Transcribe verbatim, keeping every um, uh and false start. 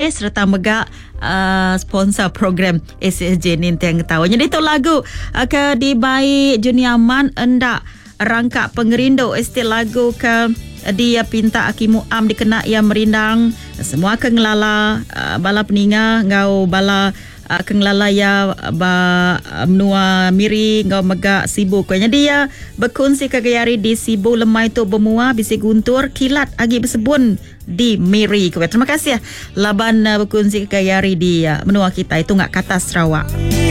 J serta megak uh, sponsor program S S J ni yang tahu. Jadi tu lagu uh, ke di baik Juniaman endak rangkap pengerindu estil lagu ke dia pinta Aki Muam dikena ia merindang semua kengelala uh, bala peninga ngau bala uh, kengelala ya ba menua miri ngau megak sibuk kanya dia berkongsi kegayari di sibu lemai tu bermua bisi guntur kilat agi bersebun di miri. Terima kasih ya laban uh, berkongsi kegayari di uh, menua kita itu ngak kata Sarawak.